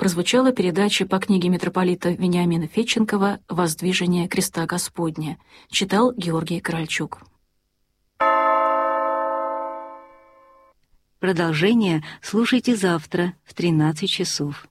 прозвучала передача по книге митрополита Вениамина Федченкова «Воздвижение креста Господня». Читал Георгий Корольчук. Продолжение слушайте завтра в 13 часов.